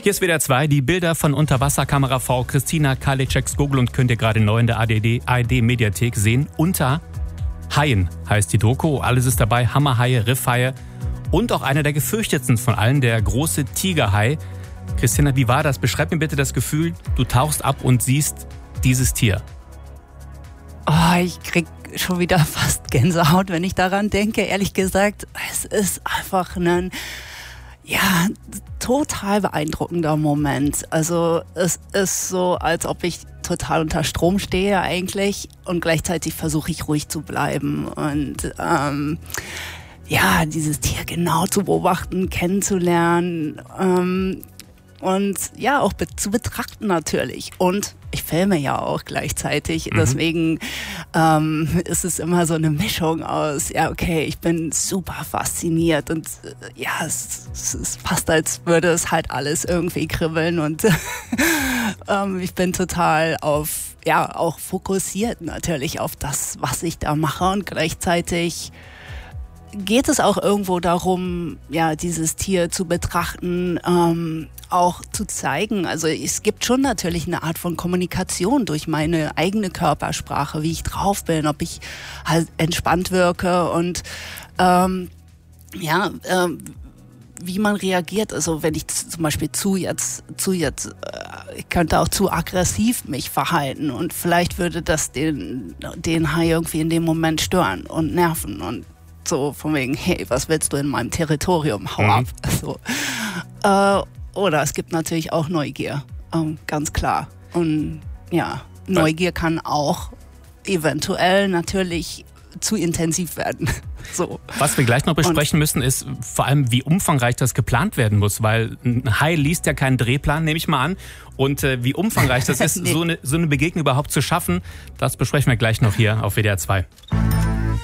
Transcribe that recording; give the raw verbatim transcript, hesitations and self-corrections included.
Hier ist W D R zwei. Die Bilder von Unterwasserkamerafrau Christina Karliczek-Skoglund könnt ihr gerade neu in der A R D-Mediathek sehen. Unter Haien heißt die Doku. Alles ist dabei. Hammerhaie, Riffhaie und auch einer der gefürchtetsten von allen, der große Tigerhai. Christina, wie war das? Beschreib mir bitte das Gefühl, du tauchst ab und siehst dieses Tier. Oh, ich krieg schon wieder fast Gänsehaut, wenn ich daran denke. Ehrlich gesagt, es ist einfach ein, ja, total beeindruckender Moment. Also es ist so, als ob ich total unter Strom stehe eigentlich und gleichzeitig versuche ich ruhig zu bleiben und ähm, ja, dieses Tier genau zu beobachten, kennenzulernen ähm, und ja, auch be- zu betrachten natürlich. Und ich filme ja auch gleichzeitig, mhm. deswegen ähm, ist es immer so eine Mischung aus, ja okay, ich bin super fasziniert und äh, ja, es, es ist fast, als würde es halt alles irgendwie kribbeln und ähm, ich bin total auf, ja, auch fokussiert natürlich auf das, was ich da mache und gleichzeitig geht es auch irgendwo darum, ja, dieses Tier zu betrachten, ähm, auch zu zeigen. Also es gibt schon natürlich eine Art von Kommunikation durch meine eigene Körpersprache, wie ich drauf bin, ob ich halt entspannt wirke und ähm, ja, ähm, wie man reagiert. Also wenn ich zum Beispiel zu jetzt, zu jetzt, äh, ich könnte auch zu aggressiv mich verhalten und vielleicht würde das den, den Hai irgendwie in dem Moment stören und nerven und so von wegen, hey, was willst du in meinem Territorium? Hau mhm. ab. So. Äh, oder es gibt natürlich auch Neugier, ähm, ganz klar. Und ja, Neugier kann auch eventuell natürlich zu intensiv werden. So. Was wir gleich noch besprechen Und, müssen, ist vor allem, wie umfangreich das geplant werden muss, weil ein Hai liest ja keinen Drehplan, nehme ich mal an. Und äh, wie umfangreich das ist, nee. so, eine, so eine Begegnung überhaupt zu schaffen, das besprechen wir gleich noch hier auf W D R zwei.